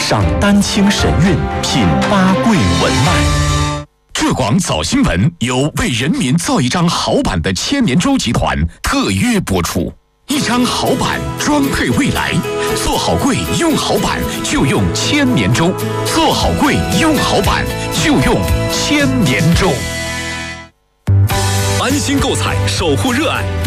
赏丹青神韵，品八桂文脉。浙广早新闻由为人民造一张好版的千年舟集团特约播出。一张好版，装配未来。做好柜，用好版，就用千年舟；做好柜，用好版，就用千年舟。安心购彩，守护热爱。